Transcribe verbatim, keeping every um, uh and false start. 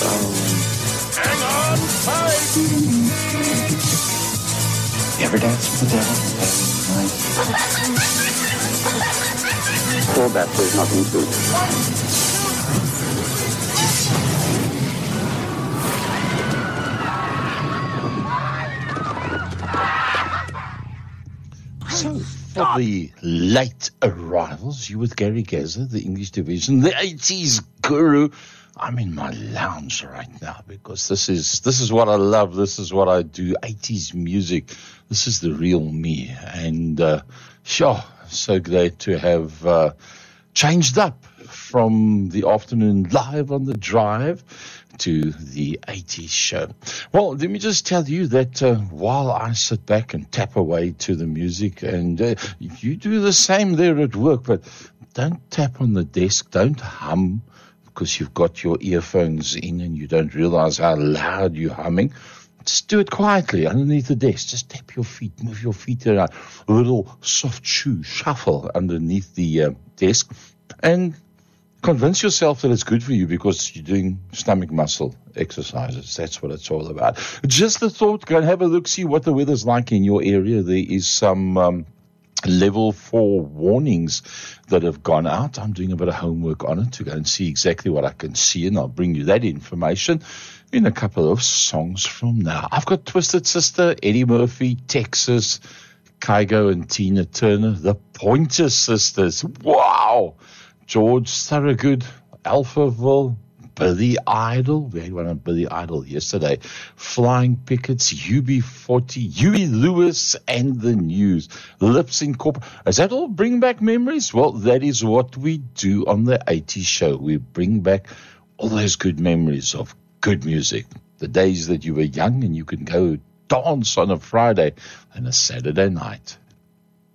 Hang on tight. You ever dance with the devil? For that, there's nothing to it. So, for the late arrivals, you with Gary Gazer, the English division, the eighties guru. I'm in my lounge right now because this is this is what I love. This is what I do. eighties music. This is the real me. And uh, sure, so glad to have uh, changed up from the afternoon live on the drive to the eighties show. Well, let me just tell you that uh, while I sit back and tap away to the music, and uh, you do the same there at work, but don't tap on the desk, don't hum, because you've got your earphones in and you don't realize how loud you're humming. Just do it quietly underneath the desk. Just tap your feet, move your feet around, a little soft shoe shuffle underneath the uh, desk, and convince yourself that it's good for you because you're doing stomach muscle exercises. That's what it's all about. Just a thought, go and have a look, see what the weather's like in your area. There is some um, level four warnings that have gone out. I'm doing a bit of homework on it to go and see exactly what I can see, and I'll bring you that information in a couple of songs from now. I've got Twisted Sister, Eddie Murphy, Texas, Kygo and Tina Turner, the Pointer Sisters. Wow! George Thorogood, Alphaville, Billy Idol. We had one on Billy Idol yesterday. Flying Pickets, U B forty, Huey Lewis, and the News. Lips Incorporated. Does that all bring back memories? Well, that is what we do on the eighties show. We bring back all those good memories of good music. The days that you were young and you could go dance on a Friday and a Saturday night.